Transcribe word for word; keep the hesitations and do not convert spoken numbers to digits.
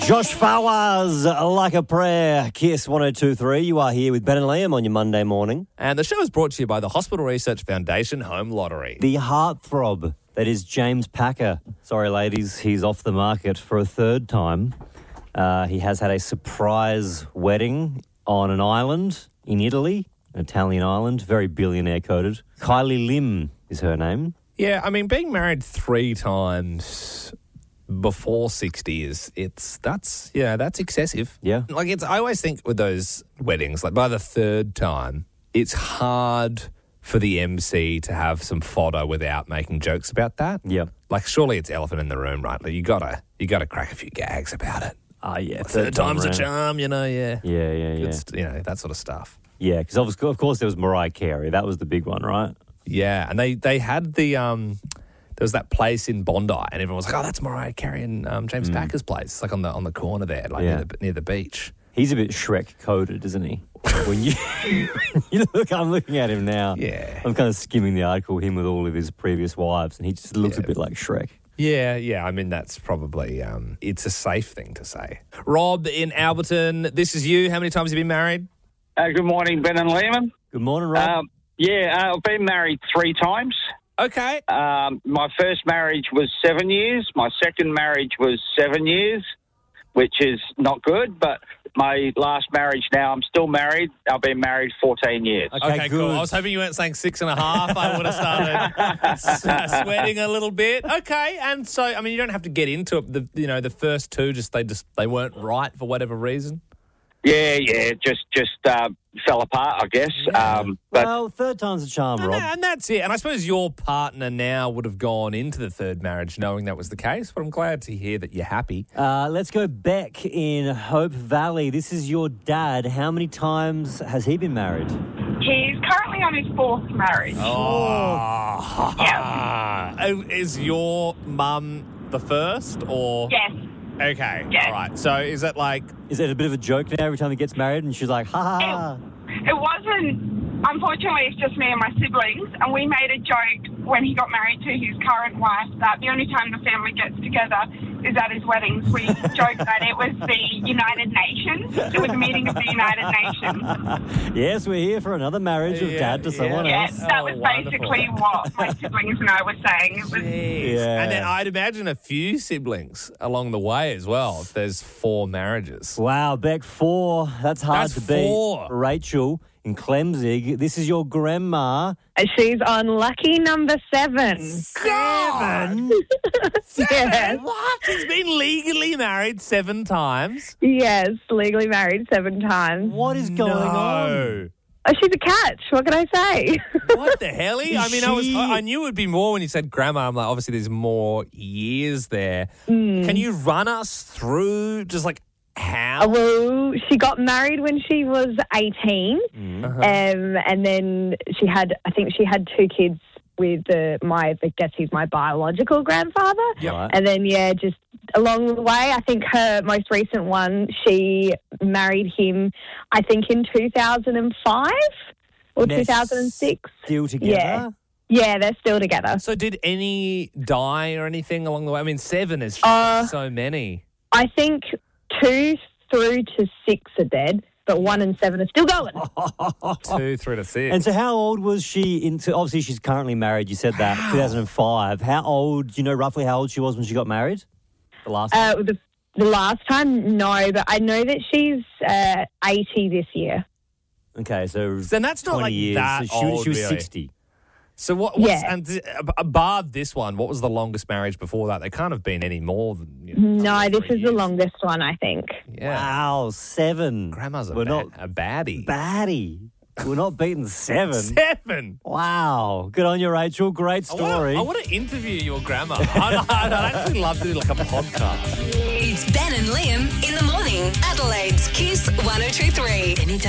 Josh Fawaz, Like a Prayer, Kiss one oh two point three. You are here with Ben and Liam on your Monday morning. And the show is brought to you by the Hospital Research Foundation Home Lottery. The heartthrob that is James Packer. Sorry, ladies, he's off the market for a third time. Uh, he has had a surprise wedding on an island in Italy, an Italian island, very billionaire coded. Kylie Lim is her name. Yeah, I mean, being married three times before sixty is, it's, that's, yeah, that's excessive. Yeah. Like, it's, I always think with those weddings, like by the third time, it's hard for the M C to have some fodder without making jokes about that. Yeah. Like, surely it's elephant in the room, right? Like, you gotta, you gotta crack a few gags about it. Ah, uh, yeah. Third time's a around. charm, you know, yeah. Yeah, yeah, yeah. It's, you know, that sort of stuff. Yeah, because of course there was Mariah Carey. That was the big one, right? Yeah, and they, they had the, um, there was that place in Bondi, and everyone was like, oh, that's Mariah Carey and um, James mm. Packer's place. It's like on the on the corner there, like yeah. near, the, near the beach. He's a bit Shrek-coded, isn't he? When you, you look, I'm looking at him now. Yeah. I'm kind of skimming the article, him with all of his previous wives, and he just looks yeah. a bit like Shrek. Yeah, yeah. I mean, that's probably, um, it's a safe thing to say. Rob in Alberton, this is you. How many times have you been married? Uh, good morning, Ben and Lehman. Good morning, Rob. Um, yeah, uh, I've been married three times. Okay. Um, my first marriage was seven years. My second marriage was seven years, which is not good. But my last marriage now, I'm still married. I've been married fourteen years. Okay, okay cool. I was hoping you weren't saying six and a half. I would have started sweating a little bit. Okay, and so, I mean, you don't have to get into it. The, you know, the first two, just they just they weren't right for whatever reason. Yeah, yeah, just just uh, fell apart, I guess. Yeah. Um, but well, third time's a charm, and, Rob. and that's it. And I suppose your partner now would have gone into the third marriage knowing that was the case, but I'm glad to hear that you're happy. Uh, let's go back in Hope Valley. This is your dad. How many times has he been married? He's currently on his fourth marriage. Oh. Yeah. Is your mum the first, or? Yes. Okay, yes. All right. So is it like... Is it a bit of a joke now every time he gets married and she's like, ha ha ha? It, it wasn't... Unfortunately, it's just me and my siblings, and we made a joke when he got married to his current wife that the only time the family gets together is at his weddings. We joked that it was the United Nations. It was a meeting of the United Nations. Yes, we're here for another marriage of yeah, dad to someone yeah, else. that Oh, was wonderful. basically what my siblings and I were saying. It was, Yeah. And then I'd imagine a few siblings along the way as well, if there's four marriages. Wow, Beck, four. That's hard That's to beat. four. Rachel in Clemzig. This is your grandma. She's on lucky number seven. Seven? Yes. What? She's been legally married seven times? Yes, legally married seven times. What is going no. on? Oh, she's a catch. What can I say? What the hell? I mean, I was She- I knew it would be more when you said grandma. I'm like, obviously there's more years there. Mm. Can you run us through just like how? Oh, well, she got married when she was eighteen, Uh-huh. um, and then she had, I think she had two kids with the, my, I guess he's my biological grandfather. Yep. Right. And then, yeah, just along the way, I think her most recent one, she married him, I think, in two thousand five or They're two thousand six. Still together? Yeah. Yeah, they're still together. So did any die or anything along the way? I mean, seven is Uh, so many. I think two through to six are dead, but one and seven are still going. Two through to six. And so how old was she into, obviously she's currently married, you said that, two thousand five. How old, do you know roughly how old she was when she got married? The last Uh, the, the last time, no, but I know that she's uh, eighty this year. Okay, so Then that's not twenty like years. that so she, old, she was really. sixty. So what? What's, Yeah. And th- ab- bar this one, what was the longest marriage before that? There can't have been any more than. You know, No, under this three is the years. longest one, I think. Yeah. Wow, seven. Grandma's a, We're ba- not a baddie. baddie. We're not beating seven. Seven. Wow. Good on you, Rachel. Great story. I want to interview your grandma. I'd, I'd actually love to do like a podcast. It's Ben and Liam in the morning. Adelaide's Kiss one oh two three. Anytime.